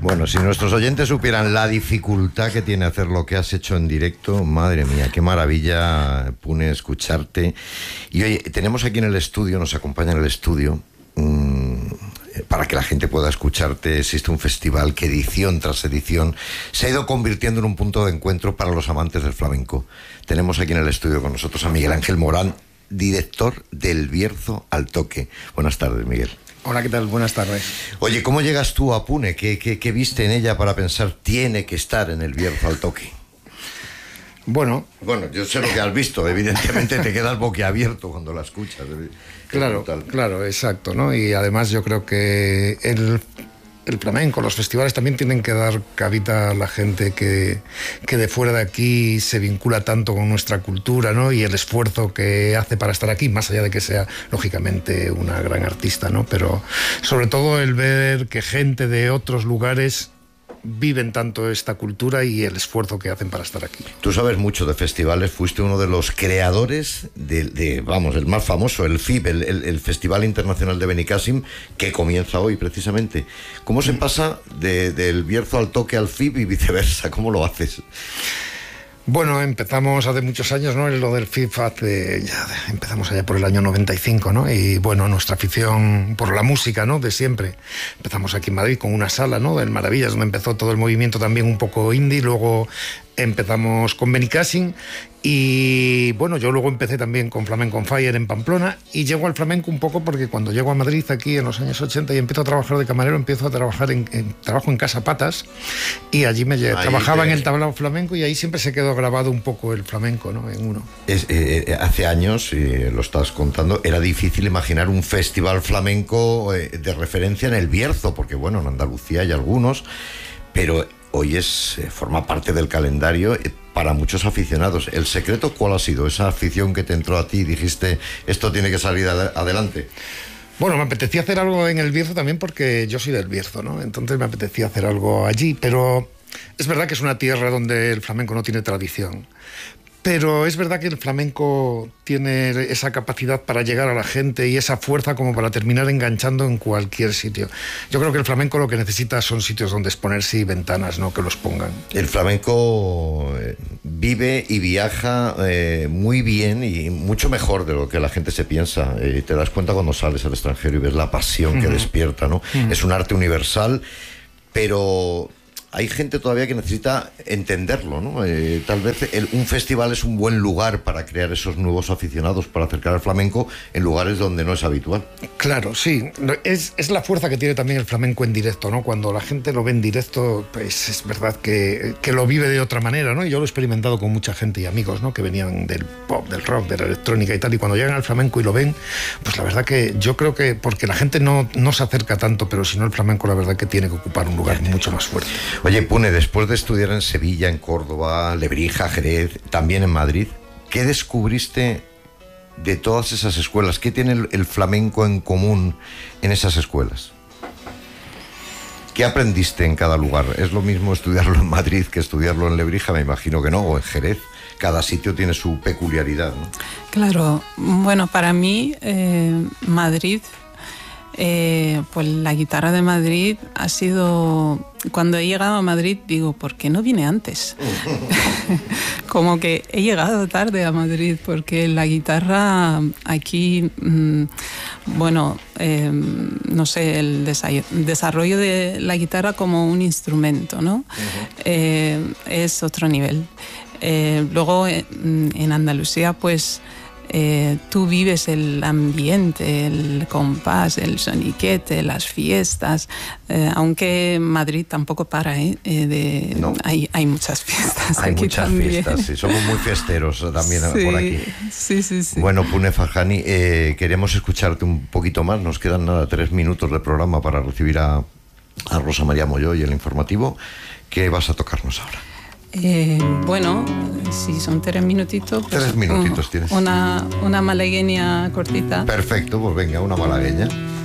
Bueno, si nuestros oyentes supieran la dificultad que tiene hacer lo que has hecho en directo, madre mía, qué maravilla, Pune, escucharte. Y oye, tenemos aquí en el estudio, nos acompaña en el estudio, para que la gente pueda escucharte, existe un festival que edición tras edición se ha ido convirtiendo en un punto de encuentro para los amantes del flamenco. Tenemos aquí en el estudio con nosotros a Miguel Ángel Morán, director del Bierzo al Toque. Buenas tardes, Miguel. Hola, ¿qué tal? Buenas tardes. Oye, ¿cómo llegas tú a Pune? ¿Qué viste en ella para pensar tiene que estar en el Bierzo al Toque? Bueno, yo sé lo que has visto, evidentemente te quedas boquiabierto cuando la escuchas. Claro, exacto, ¿no? Y además yo creo que el flamenco, los festivales también tienen que dar cabida a la gente que de fuera de aquí se vincula tanto con nuestra cultura, ¿no? Y el esfuerzo que hace para estar aquí, más allá de que sea, lógicamente, una gran artista, ¿no? Pero sobre todo el ver que gente de otros lugares viven tanto esta cultura y el esfuerzo que hacen para estar aquí. Tú sabes mucho de festivales, fuiste uno de los creadores el más famoso, el FIB, el Festival Internacional de Benicàssim, que comienza hoy precisamente. ¿Cómo se pasa del Bierzo al Toque al FIB y viceversa? ¿Cómo lo haces? Bueno, empezamos hace muchos años, ¿no? Lo del FIFA empezamos allá por el año 95, ¿no? Y bueno, nuestra afición por la música, ¿no? De siempre. Empezamos aquí en Madrid con una sala, ¿no? Del Maravillas, donde empezó todo el movimiento también un poco indie. Luego empezamos con Benicàssim y bueno, yo luego empecé también con Flamenco on Fire en Pamplona y llego al flamenco un poco porque cuando llego a Madrid aquí en los años 80 y empiezo a trabajar de camarero, empiezo a trabajar trabajo en Casa Patas y allí trabajaba en el tablao flamenco y ahí siempre se quedó grabado un poco el flamenco, ¿no? En uno. Hace años, lo estás contando, era difícil imaginar un festival flamenco de referencia en el Bierzo, porque bueno, en Andalucía hay algunos, pero hoy forma parte del calendario para muchos aficionados. ¿El secreto cuál ha sido? ¿Esa afición que te entró a ti y dijiste, esto tiene que salir adelante? Bueno, me apetecía hacer algo en el Bierzo también porque yo soy del Bierzo, ¿no? Entonces me apetecía hacer algo allí, pero es verdad que es una tierra donde el flamenco no tiene tradición. Pero es verdad que el flamenco tiene esa capacidad para llegar a la gente y esa fuerza como para terminar enganchando en cualquier sitio. Yo creo que el flamenco lo que necesita son sitios donde exponerse y ventanas, ¿no? Que los pongan. El flamenco vive y viaja muy bien y mucho mejor de lo que la gente se piensa. Te das cuenta cuando sales al extranjero y ves la pasión que despierta, ¿no? Es un arte universal, pero hay gente todavía que necesita entenderlo, ¿no? Tal vez un festival es un buen lugar para crear esos nuevos aficionados, para acercar al flamenco en lugares donde no es habitual. Claro, sí. Es la fuerza que tiene también el flamenco en directo, ¿no? Cuando la gente lo ve en directo, pues es verdad que lo vive de otra manera, ¿no? Y yo lo he experimentado con mucha gente y amigos, ¿no? Que venían del pop, del rock, de la electrónica y tal, y cuando llegan al flamenco y lo ven, pues la verdad que yo creo que porque la gente no se acerca tanto, pero si no el flamenco la verdad que tiene que ocupar un lugar mucho más fuerte. Oye, Pune, después de estudiar en Sevilla, en Córdoba, Lebrija, Jerez, también en Madrid, ¿qué descubriste de todas esas escuelas? ¿Qué tiene el flamenco en común en esas escuelas? ¿Qué aprendiste en cada lugar? ¿Es lo mismo estudiarlo en Madrid que estudiarlo en Lebrija? Me imagino que no, o en Jerez. Cada sitio tiene su peculiaridad, ¿no? Claro, bueno, para mí Madrid, pues la guitarra de Madrid ha sido... Cuando he llegado a Madrid digo, ¿por qué no vine antes? Como que he llegado tarde a Madrid porque la guitarra aquí, no sé, el desarrollo de la guitarra como un instrumento, ¿no? Es otro nivel. Luego en Andalucía, pues tú vives el ambiente, el compás, el soniquete, las fiestas, aunque Madrid tampoco para, no. Hay muchas fiestas. Hay aquí muchas también. fiestas, sí. Somos muy fiesteros también Sí, por aquí. Sí. Bueno, Pune Farjani, queremos escucharte un poquito más. Nos quedan 3 minutos de programa para recibir a Rosa María Molló y el informativo. ¿Qué vas a tocarnos ahora? Bueno, si son 3 minutitos, pues 3 minutitos tienes. Una malagueña cortita. Perfecto, pues venga, una malagueña.